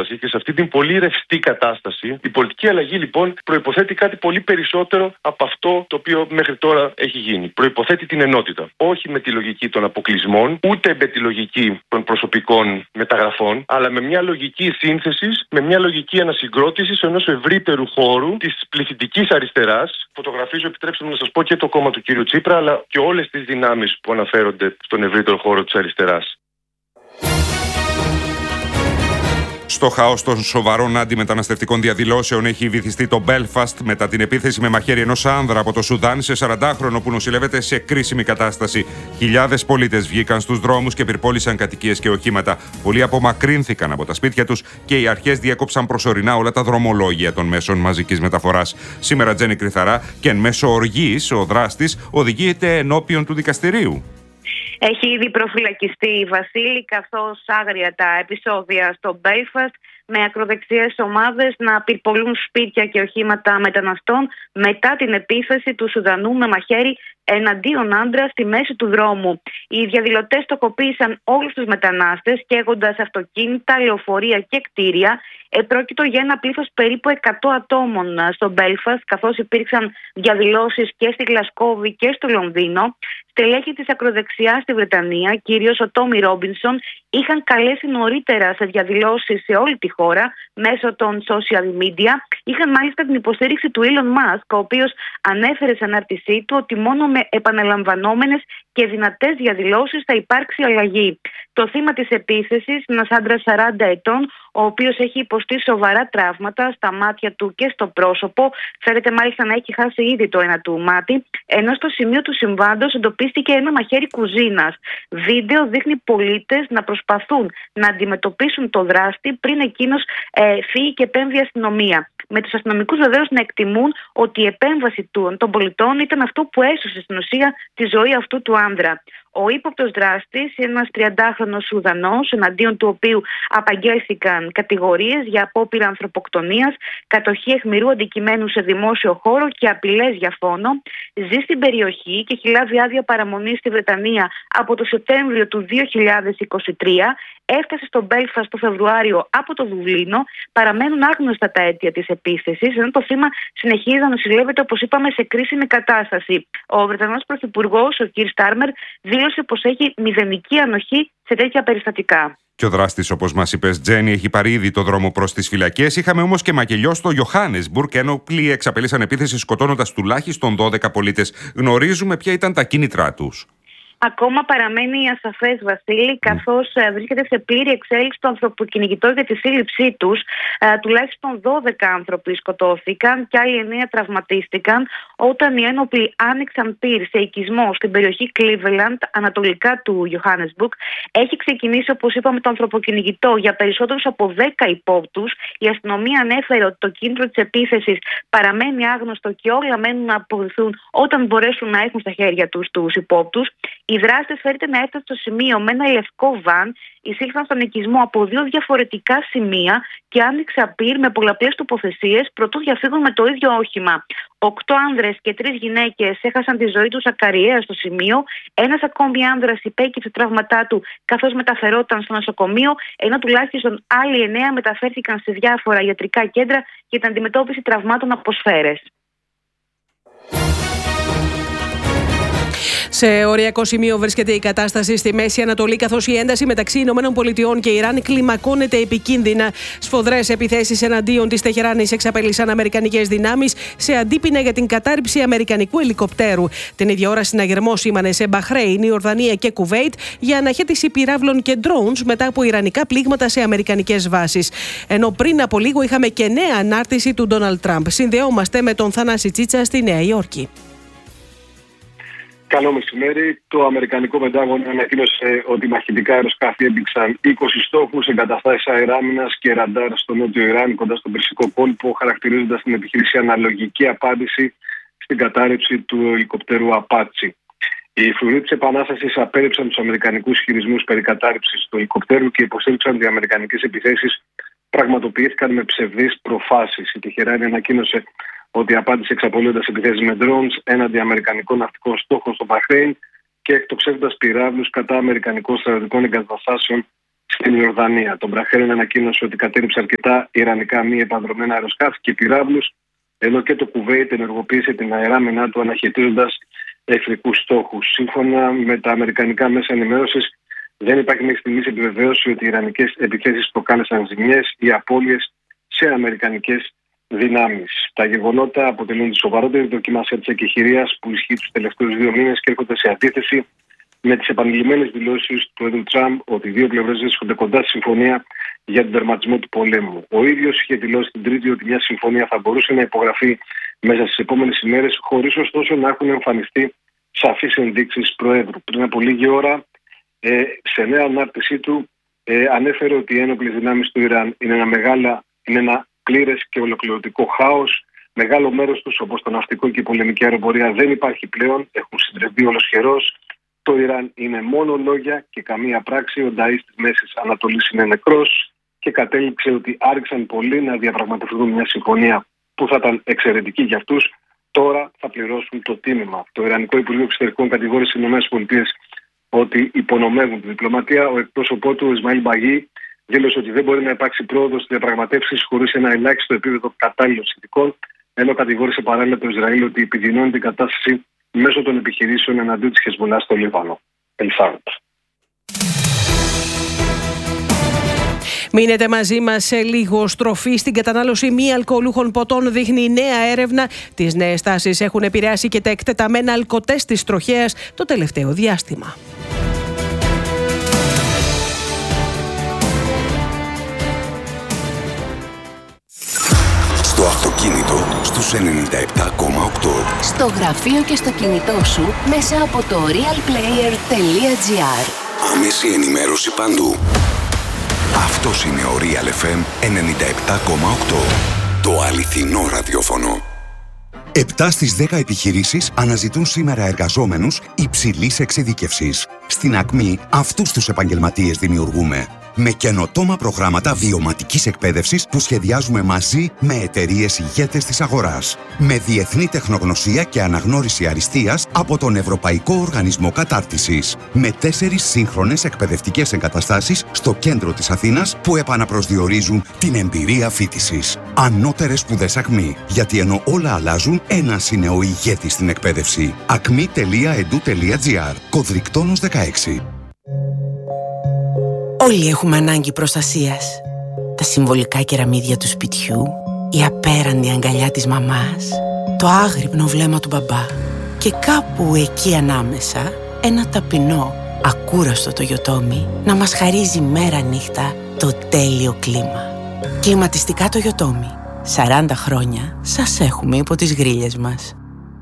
κατάσταση και σε αυτή την πολύ ρευστή κατάσταση, η πολιτική αλλαγή λοιπόν προϋποθέτει κάτι πολύ περισσότερο από αυτό το οποίο μέχρι τώρα έχει γίνει. Προϋποθέτει την ενότητα. Όχι με τη λογική των αποκλεισμών, ούτε με τη λογική των προσωπικών μεταγραφών, αλλά με μια λογική σύνθεσης, με μια λογική ανασυγκρότησης ενός ευρύτερου χώρου της πληθυντικής αριστεράς. Φωτογραφίζω, επιτρέψτε μου να σας πω, και το κόμμα του κ. Τσίπρα, αλλά και όλες τις δυνάμεις που αναφέρονται στον ευρύτερο χώρο της αριστεράς. Στο χάος των σοβαρών αντιμεταναστευτικών διαδηλώσεων έχει βυθιστεί το Μπέλφαστ μετά την επίθεση με μαχαίρι ενός άνδρα από το Σουδάν σε 40χρονο που νοσηλεύεται σε κρίσιμη κατάσταση. Χιλιάδες πολίτες βγήκαν στους δρόμους και πυρπόλησαν κατοικίες και οχήματα. Πολλοί απομακρύνθηκαν από τα σπίτια τους και οι αρχές διέκοψαν προσωρινά όλα τα δρομολόγια των μέσων μαζικής μεταφοράς. Σήμερα, Τζέννη Κρυθαρά, και εν μέσω οργής ο δράστης οδηγείται ενώπιον του δικαστηρίου. Έχει ήδη προφυλακιστεί, Βασίλη, καθώς άγρια τα επεισόδια στο Belfast με ακροδεξιές ομάδες να πυρπολούν σπίτια και οχήματα μεταναστών μετά την επίθεση του Σουδανού με μαχαίρι εναντίον άντρα στη μέση του δρόμου. Οι διαδηλωτές τοκοποίησαν όλους τους μετανάστες, καίγοντας αυτοκίνητα, λεωφορεία και κτίρια. Πρόκειτο για ένα πλήθος περίπου 100 ατόμων στο Belfast, καθώς υπήρξαν διαδηλώσεις και στη Γλασκόβη και στο Λονδίνο. Στελέχη της ακροδεξιάς στη Βρετανία, κυρίως ο Τόμι Ρόμπινσον, είχαν καλέσει νωρίτερα σε διαδηλώσεις σε όλη τη χώρα μέσω των social media. Είχαν μάλιστα την υποστήριξη του Elon Musk, ο οποίος ανέφερε σε ανάρτησή του ότι μόνο με επαναλαμβανόμενες και δυνατές διαδηλώσεις θα υπάρξει αλλαγή. Το θύμα της επίθεσης, ένας άντρας 40 ετών, ο οποίος έχει υποστεί σοβαρά τραύματα στα μάτια του και στο πρόσωπο, φαίνεται μάλιστα να έχει χάσει ήδη το ένα του μάτι, ενώ στο σημείο του συμβάντος εντοπίστηκε ένα μαχαίρι κουζίνας. Βίντεο δείχνει πολίτες να προσπαθούν να αντιμετωπίσουν το δράστη πριν εκείνος φύγει και επέμβει η αστυνομία. Με τους αστυνομικούς βεβαίως να εκτιμούν ότι η επέμβαση των πολιτών ήταν αυτό που έσωσε στην ουσία τη ζωή αυτού του άνδρα. Ο ύποπτος δράστης, ένας 30χρονος Σουδανός, εναντίον του οποίου απαγγέλθηκαν κατηγορίες για απόπειρα ανθρωποκτονίας, κατοχή αιχμηρού αντικειμένου σε δημόσιο χώρο και απειλές για φόνο, ζει στην περιοχή και έχει λάβει άδεια παραμονή στη Βρετανία από το Σεπτέμβριο του 2023. Έφτασε στο Belfast το Φεβρουάριο από το Δουβλίνο. Παραμένουν άγνωστα τα αίτια της επίθεσης, ενώ το θύμα συνεχίζει να νοσηλεύεται, όπως είπαμε, σε κρίσιμη κατάσταση. Ο Βρετανός Πρωθυπουργός, ο κ. Στάρμερ, δήλωσε πως έχει μηδενική ανοχή σε τέτοια περιστατικά. Και ο δράστης, όπως μας είπες, Τζέννη, έχει πάρει ήδη το δρόμο προς τις φυλακές. Είχαμε όμως και μακελιό στο Johannesburg, ενώ πλοία εξαπέλυσαν επίθεση σκοτώνοντας τουλάχιστον 12 πολίτες. Γνωρίζουμε ποια ήταν τα κίνητρά τους. Ακόμα παραμένει ασαφές, Βασίλη, καθώς βρίσκεται σε πλήρη εξέλιξη το ανθρωποκυνηγητό για τη σύλληψή τους. Τουλάχιστον 12 άνθρωποι σκοτώθηκαν και άλλοι 9 τραυματίστηκαν όταν οι ένοπλοι άνοιξαν πυρ σε οικισμό στην περιοχή Cleveland, ανατολικά του Johannesburg. Έχει ξεκινήσει, όπως είπαμε, το ανθρωποκυνηγητό για περισσότερους από 10 υπόπτους. Η αστυνομία ανέφερε ότι το κίνητρο της επίθεσης παραμένει άγνωστο και όλα μένουν να αποδειχθούν όταν μπορέσουν να έχουν στα χέρια τους τους υπόπτους. Οι δράστες φέρεται να έφτασαν στο σημείο με ένα λευκό βαν, εισήλθαν στον οικισμό από 2 διαφορετικά σημεία και άνοιξαν πυρ με πολλαπλές τοποθεσίες προτού διαφύγουν με το ίδιο όχημα. 8 άνδρες και 3 γυναίκες έχασαν τη ζωή τους ακαριέα στο σημείο. Ένας ακόμη άνδρας υπέκυψε τραύματά του καθώς μεταφερόταν στο νοσοκομείο, ενώ τουλάχιστον άλλοι 9 μεταφέρθηκαν σε διάφορα ιατρικά κέντρα για την αντιμετώπιση τραυμάτων από σφαίρες. Σε οριακό σημείο βρίσκεται η κατάσταση στη Μέση Ανατολή, καθώς η ένταση μεταξύ ΗΠΑ και Ιράν κλιμακώνεται επικίνδυνα. Σφοδρές επιθέσεις εναντίον της Τεχεράνης εξαπέλυσαν αμερικανικές δυνάμεις σε αντίπεινα για την κατάρριψη αμερικανικού ελικοπτέρου. Την ίδια ώρα συναγερμό σήμανε σε Μπαχρέιν, Ιορδανία και Κουβέιτ για αναχέτηση πυράβλων και drones μετά από ιρανικά πλήγματα σε αμερικανικές βάσεις. Ενώ πριν από λίγο είχαμε και νέα ανάρτηση του Ντόναλντ Τραμπ. Συνδεόμαστε με τον Θανάση Τσίτσα στη Νέα Υόρκη. Καλό μεσημέρι. Το Αμερικανικό Πεντάγωνο ανακοίνωσε ότι μαχητικά αεροσκάφη έπληξαν 20 στόχους, εγκαταστάσεις αεράμινας και ραντάρ στο νότιο Ιράν, κοντά στον Περσικό κόλπο, χαρακτηρίζοντας την επιχείρηση αναλογική απάντηση στην κατάρριψη του ελικοπτέρου Απάτσι. Οι φρουροί της Επανάστασης απέρριψαν τους αμερικανικούς ισχυρισμούς περί κατάρριψης του ελικοπτέρου και υποστήριξαν ότι οι αμερικανικές επιθέσεις πραγματοποιήθηκαν με ψευδείς προφάσεις. Η Τεχεράνη ανακοίνωσε ότι απάντησε εξαπολύοντας επιθέσεις με drones έναντι αμερικανικών ναυτικών στόχων στο Μπαχρέιν και εκτοξεύοντας πυράβλους κατά αμερικανικών στρατιωτικών εγκαταστάσεων στην Ιορδανία. Το Μπραχρέιν ανακοίνωσε ότι κατέριψε αρκετά ιρανικά μη επανδρομένα αεροσκάφη και πυράβλους, ενώ και το Κουβέιτ ενεργοποίησε την αεράμενά του αναχαιτίζοντας εχθρικούς στόχους. Σύμφωνα με τα αμερικανικά μέσα ενημέρωσης, δεν υπάρχει μέχρι στιγμής επιβεβαίωση ότι οι ιρανικές επιθέσεις προκάλεσαν ζημιές ή απώλειες σε αμερικανικές δυνάμεις. Τα γεγονότα αποτελούν τη σοβαρότερη δοκιμασία της εκεχηρίας που ισχύει τους τελευταίους 2 μήνες και έρχονται σε αντίθεση με τις επανειλημμένες δηλώσεις του Πρόεδρου Τραμπ ότι οι δύο πλευρές βρίσκονται κοντά στη συμφωνία για τον τερματισμό του πολέμου. Ο ίδιος είχε δηλώσει την Τρίτη ότι μια συμφωνία θα μπορούσε να υπογραφεί μέσα στις επόμενες ημέρες, χωρίς ωστόσο να έχουν εμφανιστεί σαφείς ενδείξεις Προέδρου. Πριν από λίγη ώρα, σε νέα ανάρτησή του, ανέφερε ότι οι ένοπλες δυνάμεις του Ιράν είναι ένα πλήρες και ολοκληρωτικό χάος. Μεγάλο μέρος τους, όπως το ναυτικό και η πολεμική αεροπορία, δεν υπάρχει πλέον, έχουν συντρεβεί ολοσχερός. Το Ιράν είναι μόνο λόγια και καμία πράξη. Ο Νταΐς της Μέσης Ανατολής είναι νεκρός και κατέληξε ότι άρχισαν πολλοί να διαπραγματευτούν μια συμφωνία που θα ήταν εξαιρετική για αυτούς. Τώρα θα πληρώσουν το τίμημα. Το Ιρανικό Υπουργείο Εξωτερικών κατηγόρησε στις ΗΠΑ ότι υπονομεύουν τη διπλωματία. Ο εκπρόσωπό του, Ισμαήλ Μπαγί, δήλωσε ότι δεν μπορεί να υπάρξει πρόοδος στις διαπραγματεύσεις χωρίς ένα ελάχιστο επίπεδο κατάλληλων συνθηκών, ενώ κατηγόρησε παράλληλα το Ισραήλ ότι επιδεινώνει την κατάσταση μέσω των επιχειρήσεων εναντίον της Χεσμολά στο Λίβανο. Μείνετε μαζί μας σε λίγο. Στροφή στην κατανάλωση μη αλκοολούχων ποτών δείχνει η νέα έρευνα. Τις νέες τάσεις έχουν επηρεάσει και τα εκτεταμένα αλκοτέστ της τροχέας το τελευταίο διάστημα. Στο αυτοκίνητο στους 97,8. Στο γραφείο και στο κινητό σου μέσα από το realplayer.gr. Άμεση ενημέρωση παντού. Αυτός είναι ο Real FM 97,8. Το αληθινό ραδιόφωνο. 7 στις 10 επιχειρήσεις αναζητούν σήμερα εργαζόμενους υψηλής εξειδίκευσης. Στην Ακμή αυτούς τους επαγγελματίες δημιουργούμε. Με καινοτόμα προγράμματα βιωματικής εκπαίδευσης που σχεδιάζουμε μαζί με εταιρείες ηγέτες της αγοράς. Με διεθνή τεχνογνωσία και αναγνώριση αριστείας από τον Ευρωπαϊκό Οργανισμό Κατάρτισης. Με 4 σύγχρονες εκπαιδευτικές εγκαταστάσεις στο κέντρο της Αθήνας που επαναπροσδιορίζουν την εμπειρία φοιτησης. Ανώτερες σπουδές Ακμή. Γιατί ενώ όλα αλλάζουν, ένας είναι ο ηγέτης στην εκπαίδευση. acmi.edu.gr. Κωδρικτόνος 16. Όλοι έχουμε ανάγκη προστασίας. Τα συμβολικά κεραμίδια του σπιτιού, η απέραντη αγκαλιά της μαμάς, το άγρυπνο βλέμμα του μπαμπά και κάπου εκεί ανάμεσα ένα ταπεινό, ακούραστο Toyotomi να μας χαρίζει μέρα νύχτα το τέλειο κλίμα. Κλιματιστικά Toyotomi. 40 χρόνια σας έχουμε υπό τις γρίλες μας.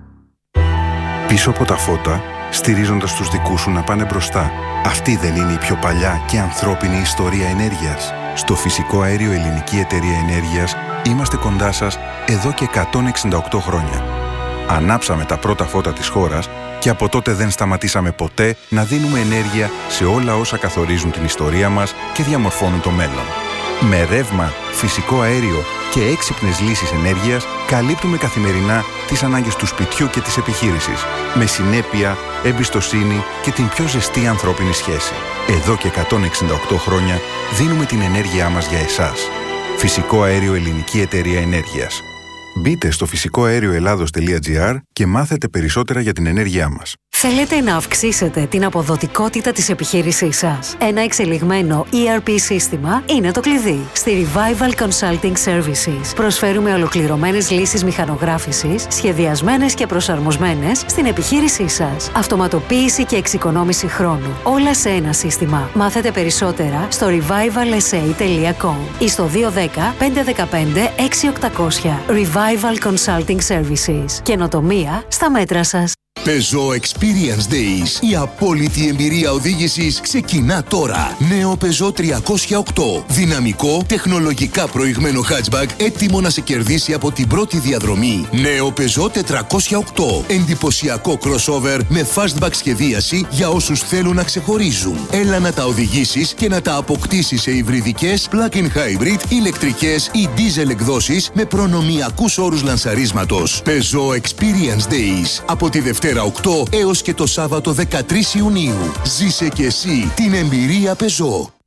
Πίσω από τα φώτα, στηρίζοντας τους δικούς σου να πάνε μπροστά. Αυτή δεν είναι η πιο παλιά και ανθρώπινη ιστορία ενέργειας? Στο Φυσικό Αέριο Ελληνική Εταιρεία Ενέργειας είμαστε κοντά σας εδώ και 168 χρόνια. Ανάψαμε τα πρώτα φώτα της χώρας και από τότε δεν σταματήσαμε ποτέ να δίνουμε ενέργεια σε όλα όσα καθορίζουν την ιστορία μας και διαμορφώνουν το μέλλον. Με ρεύμα, φυσικό αέριο και έξυπνες λύσεις ενέργειας καλύπτουμε καθημερινά τις ανάγκες του σπιτιού και της επιχείρησης. Με συνέπεια, εμπιστοσύνη και την πιο ζεστή ανθρώπινη σχέση. Εδώ και 168 χρόνια δίνουμε την ενέργειά μας για εσάς. Φυσικό Αέριο Ελληνική Εταιρεία Ενέργειας. Μπείτε στο φυσικοαέρioελλάδος.gr και μάθετε περισσότερα για την ενέργειά μας. Θέλετε να αυξήσετε την αποδοτικότητα της επιχείρησής σας? Ένα εξελιγμένο ERP σύστημα είναι το κλειδί. Στη Revival Consulting Services προσφέρουμε ολοκληρωμένες λύσεις μηχανογράφησης, σχεδιασμένες και προσαρμοσμένες στην επιχείρησή σας. Αυτοματοποίηση και εξοικονόμηση χρόνου. Όλα σε ένα σύστημα. Μάθετε περισσότερα στο revivalsa.com ή στο 210 515 6800. Revival Consulting Services. Καινοτομία στα μέτρα σας. Peugeot Experience Days. Η απόλυτη εμπειρία οδήγησης ξεκινά τώρα. Νέο Peugeot 308. Δυναμικό, τεχνολογικά προηγμένο hatchback, έτοιμο να σε κερδίσει από την πρώτη διαδρομή. Νέο Peugeot 408. Εντυπωσιακό crossover με fastback σχεδίαση για όσους θέλουν να ξεχωρίζουν. Έλα να τα οδηγήσεις και να τα αποκτήσεις σε υβριδικές, plug-in hybrid, ηλεκτρικές ή diesel εκδόσεις με προνομιακούς όρους λανσαρίσματος. Peugeot Experience Days. Από τη Δευτέρα 8 έως και το Σάββατο 13 Ιουνίου. Ζήσε και εσύ την εμπειρία Peugeot.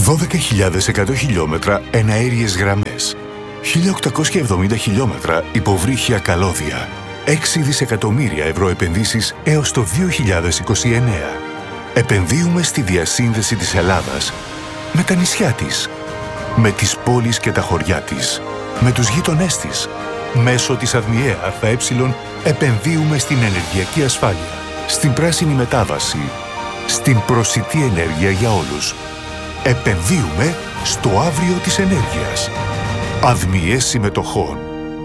12.100 χιλιόμετρα εναέριες γραμμές. 1.870 χιλιόμετρα υποβρύχια καλώδια. 6 δισεκατομμύρια ευρώ επενδύσεις έως το 2029. Επενδύουμε στη διασύνδεση της Ελλάδας με τα νησιά της, με τις πόλεις και τα χωριά της, με τους γείτονές της. Μέσω της ΑΔΜΙΕ ΑΕ επενδύουμε στην ενεργειακή ασφάλεια, στην πράσινη μετάβαση, στην προσιτή ενέργεια για όλους. Επενδύουμε στο αύριο της ενέργειας. ΑΔΜΙΕ συμμετοχών.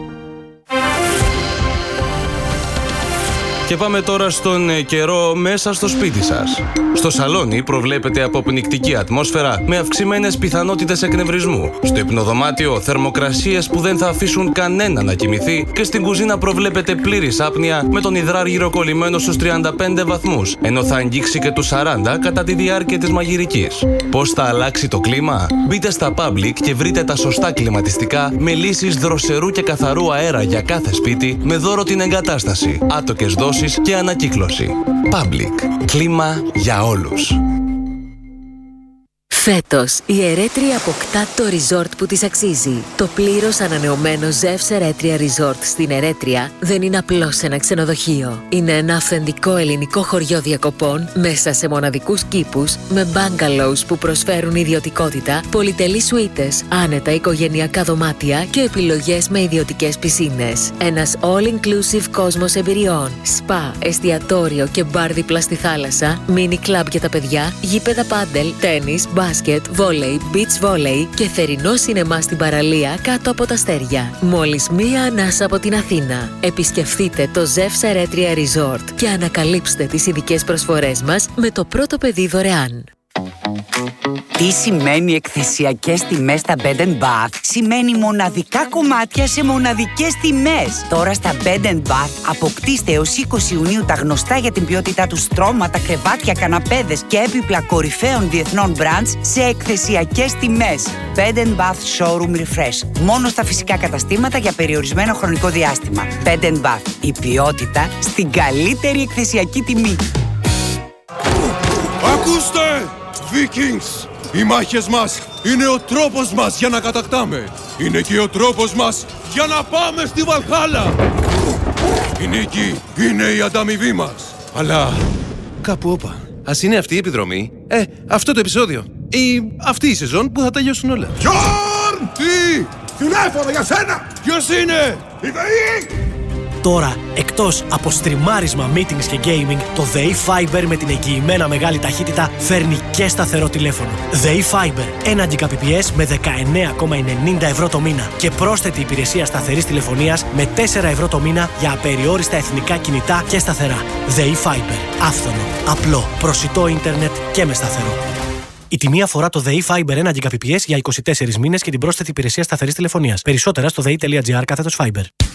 Και πάμε τώρα στον καιρό μέσα στο σπίτι σας. Στο σαλόνι προβλέπεται αποπνικτική ατμόσφαιρα με αυξημένες πιθανότητες εκνευρισμού. Στο υπνοδωμάτιο θερμοκρασίες που δεν θα αφήσουν κανένα να κοιμηθεί και στην κουζίνα προβλέπεται πλήρης άπνοια με τον υδράργυρο κολλημένο στους 35 βαθμούς, ενώ θα αγγίξει και τους 40 κατά τη διάρκεια της μαγειρικής. Πώς θα αλλάξει το κλίμα? Μπείτε στα Public και βρείτε τα σωστά κλιματιστικά με λύσεις δροσερού και καθαρού αέρα για κάθε σπίτι με δώρο την εγκατάσταση, άτοκες δόσεις και ανακύκλωση. Public. Κλίμα για όλους. Φέτος, η Ερέτρια αποκτά το resort που της αξίζει. Το πλήρως ανανεωμένο Zeus Eretria Resort στην Ερέτρια δεν είναι απλώς ένα ξενοδοχείο. Είναι ένα αυθεντικό ελληνικό χωριό διακοπών μέσα σε μοναδικούς κήπους με bungalows που προσφέρουν ιδιωτικότητα, πολυτελείς σουίτες, άνετα οικογενειακά δωμάτια και επιλογές με ιδιωτικές πισίνες. Ένας all-inclusive κόσμος εμπειριών, σπα, εστιατόριο και μπαρ δίπλα στη θάλασσα, mini club για τα παιδιά, γήπεδα πάντελ, τένις, μπάσκετ, βόλεϊ, beach volley και θερινό σινεμά στην παραλία κάτω από τα αστέρια. Μόλις μία ανάσα από την Αθήνα. Επισκεφτείτε το Zeus Eretria Resort και ανακαλύψτε τις ειδικές προσφορές μας με το πρώτο παιδί δωρεάν. Τι σημαίνει εκθεσιακές τιμές στα Bed & Bath? Σημαίνει μοναδικά κομμάτια σε μοναδικές τιμές. Τώρα στα Bed & Bath αποκτήστε έως 20 Ιουνίου τα γνωστά για την ποιότητά του στρώματα, κρεβάτια, καναπέδες και έπιπλα κορυφαίων διεθνών brands σε εκθεσιακές τιμές. Bed & Bath Showroom Refresh. Μόνο στα φυσικά καταστήματα για περιορισμένο χρονικό διάστημα. Bed & Bath. Η ποιότητα στην καλύτερη εκθεσιακή τιμή. Ακούστε! Vikings! Οι μάχες μας είναι ο τρόπος μας για να κατακτάμε. Είναι και ο τρόπος μας για να πάμε στη Βαλχάλα. Η νίκη είναι η ανταμοιβή μας. Αλλά κάπου όπα. Ας είναι αυτή η επιδρομή. Αυτό το επεισόδιο. Ή αυτή η σεζόν που θα τελειώσουν όλα. Γιόρν! Τι! Τηλέφωνο για σένα! Ποιος είναι? Η ΔΕΗ! Τώρα, εκτός από στριμάρισμα, meetings και gaming, το ΔΕΗ Fiber με την εγγυημένα μεγάλη ταχύτητα φέρνει και σταθερό τηλέφωνο. ΔΕΗ Fiber, 1 Gbps με 19,90 ευρώ το μήνα και πρόσθετη υπηρεσία σταθερής τηλεφωνίας με 4 ευρώ το μήνα για απεριόριστα εθνικά κινητά και σταθερά. ΔΕΗ Fiber, άφθονο, απλό, προσιτό ίντερνετ και με σταθερό. Η τιμή αφορά το ΔΕΗ Fiber 1 Gbps για 24 μήνες και την πρόσθετη υπηρεσία σταθερής τηλεφωνίας. Περισσότερα στο dei.gr/Fiber.